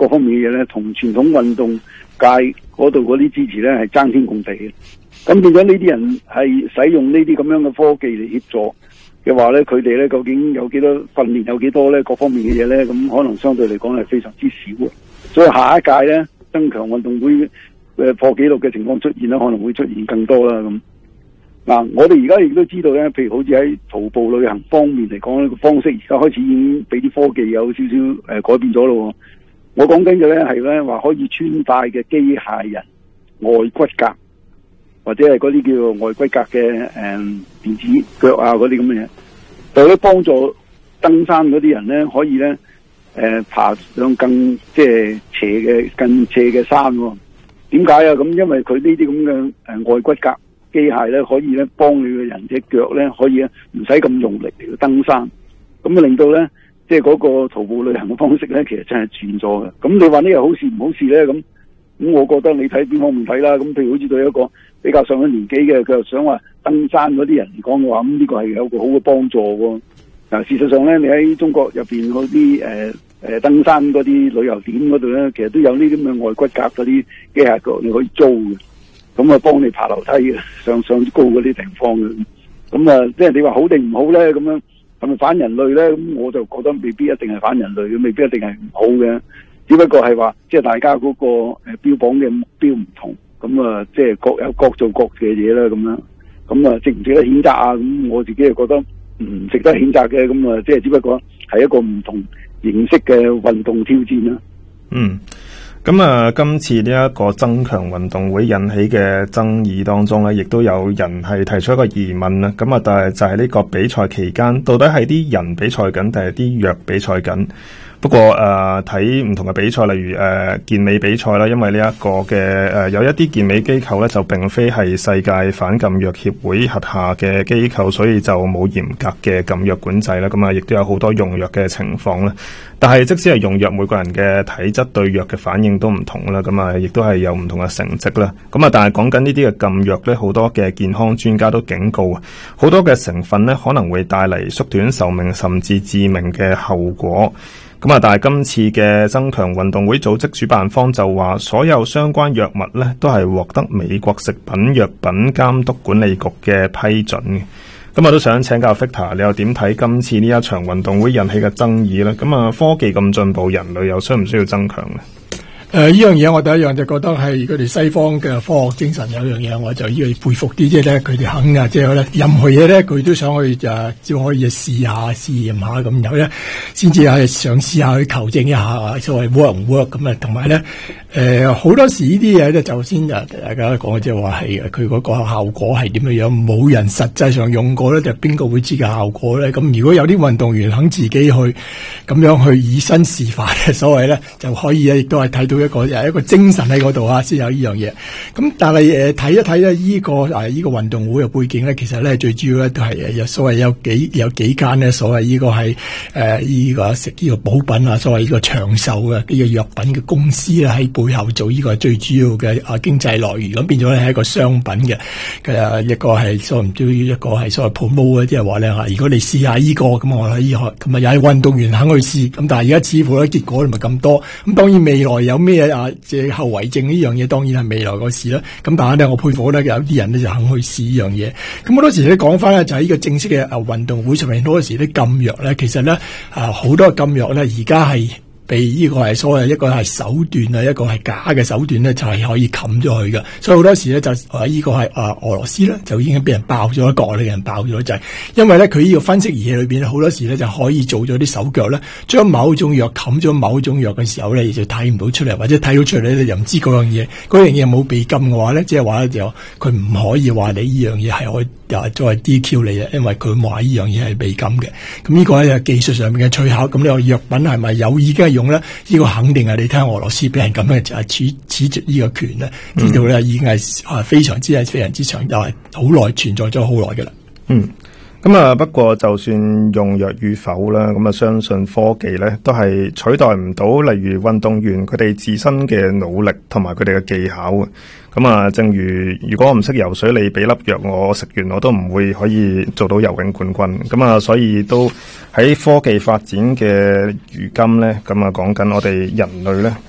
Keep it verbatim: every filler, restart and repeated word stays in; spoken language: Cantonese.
各方面嘅嘢咧，同傳統運動界嗰度嗰啲支持咧係爭天共地嘅。咁變咗呢啲人係使用呢啲咁樣嘅科技嚟協助嘅話咧，佢哋咧究竟有幾多訓練有幾多咧？各方面嘅嘢咧，咁可能相對嚟講係非常之少。所以下一屆咧，增強運動會誒破紀錄嘅情況出現咧，可能會出現更多啦咁。嗱、啊，我哋而家亦都知道咧，譬如好似喺徒步旅行方面嚟講呢個方式而家開始已經俾啲科技有少少誒、呃、改變咗咯。我講緊嘅咧係咧話可以穿戴嘅機械人外骨骼，或者係嗰啲叫做外骨骼嘅誒、嗯、電子腳啊嗰啲咁嘅嘢，就咧幫助登山嗰啲人咧可以咧誒、呃、爬上更即係斜嘅更斜嘅山。點解啊？咁因為佢呢啲咁嘅誒外骨骼機械咧可以咧幫你嘅人隻腳咧可以咧唔使咁用力嚟到登山，咁啊令到咧即係嗰個徒步旅行嘅方式咧其實真係轉咗嘅。咁你話呢個好事唔好事咧？咁咁我覺得你睇邊方面睇啦。咁譬如好似對一個比較上咗年紀嘅，佢又想話登山嗰啲人嚟講嘅話，咁呢個係有個好嘅幫助喎。嗱，事實上咧，你喺中國入邊嗰啲誒誒登山嗰啲旅遊點嗰度咧，其實都有呢啲咁嘅外骨骼嗰啲機械腳你可以租嘅。咁啊，幫你爬樓梯嘅，上上高嗰啲地方嘅。咁啊，即係你話好定唔好咧？咁樣係咪反人類咧？咁我就覺得未必一定係反人類嘅，未必一定係唔好嘅。只不過係話，即係大家嗰個誒標榜嘅目標唔同，咁啊，即係各有各做各嘅嘢啦，咁樣。咁啊，值唔值得譴責啊？咁我自己係覺得唔值得譴責嘅。咁啊，即係只不過係一個唔同形式嘅運動挑戰啦。 嗯。咁啊，今次呢一個增強運動會引起嘅爭議當中咧，亦都有人係提出一個疑問啦。咁啊，但係就係呢個比賽期間，到底係啲人比賽緊定係啲藥比賽緊？不過誒，睇、呃、唔同嘅比賽，例如誒、呃、健美比賽啦，因為呢一個嘅誒、呃、有一啲健美機構咧，就並非係世界反禁藥協會轄下嘅機構，所以就冇嚴格嘅禁藥管制啦。咁啊，亦都有好多用藥嘅情況啦。但係即使係用藥，每個人嘅體質對藥嘅反應都唔同啦。咁啊，亦都係有唔同嘅成績啦。咁啊，但係講緊呢啲嘅禁藥咧，好多嘅健康專家都警告啊，好多嘅成分咧可能會帶嚟縮短壽命甚至致命嘅後果。咁啊，但係今次嘅增強運動會組織主辦方就話，所有相關藥物咧都係獲得美國食品藥品監督管理局嘅批准嘅。咁我都想請教 Victor， 你又點睇今次呢一場運動會引起嘅爭議咧？咁啊，科技咁進步，人類又需唔需要增強咧？ 誒、呃，呢樣嘢我第一樣就覺得係佢哋西方嘅科學精神有樣嘢，我就呢個佩服啲，即係咧佢哋肯啊，即係咧任何嘢咧佢都想去就只可以試下試驗下咁，然後咧先至係嘗試下去求證一下所謂 work 唔 work 咁啊，同埋咧誒好多時呢啲嘢咧就先啊大家講即係話係佢嗰個效果係點樣樣，冇人實際上用過咧，就邊個會知個效果咧？咁如果有啲運動員肯自己去咁樣去以身試法嘅所謂咧，就可以咧亦都係睇到一個一個精神喺嗰度啊，先有呢樣嘢。咁但係誒睇一睇咧，呢個誒呢個運動會嘅背景咧，其實咧最主要咧都係有所謂有幾有幾間咧，所謂呢個係誒呢個食呢個補品啊，所謂呢個長壽嘅呢個藥品嘅公司咧喺背後做呢個最主要嘅啊經濟來源，咁變咗咧係一個商品嘅嘅一個係所唔知一個係所謂 promote 即係話咧嚇，如果你試下呢個咁我喺醫學咁啊，又係運動員肯去試，咁但係而家似乎咧結果唔係咁多。咁當然未來有咩啊？即係後遺症呢樣嘢，當然係未來個事啦。咁但係咧，我佩服咧有啲人咧就肯去試呢樣嘢。咁好多時你講翻咧，就係呢個正式嘅誒運動會上面，好多時啲禁藥咧，其實咧啊好多禁藥咧，而家係被呢個係所謂一個係手段啊，一個係假嘅手段咧，就係可以冚咗佢嘅。所以好多時咧就啊呢個係啊俄羅斯咧就已經俾人爆咗一個，呢個人爆咗就係因為咧佢呢個分析儀器裏邊好多時咧就可以做咗啲手腳咧，將某種藥冚咗某種藥嘅時候咧，就睇唔到出嚟，或者睇到出嚟咧又唔知嗰樣嘢，嗰樣嘢冇被禁嘅話咧，即係話咧就佢唔可以話你呢樣嘢係可以又作為 D Q 你嘅，因為佢話呢樣嘢係被禁嘅。咁呢個咧係技術上面嘅取巧。咁呢個藥品係咪有已經係用咧？呢個肯定係你睇俄羅斯俾人咁樣就係褫褫奪呢個權咧，知道咧已經係啊非常之係非常之長，又係好耐存在咗好耐嘅啦。 嗯，咁啊不過就算用藥與否啦，咁啊相信科技咧都係取代唔到，例如運動員佢哋自身嘅努力同埋佢哋嘅技巧啊。咁啊，正如如果我唔識游水，你俾粒藥我食完，我都唔會可以做到游泳冠軍。咁啊，所以都喺科技發展嘅如今咧，咁啊講緊我哋人類咧。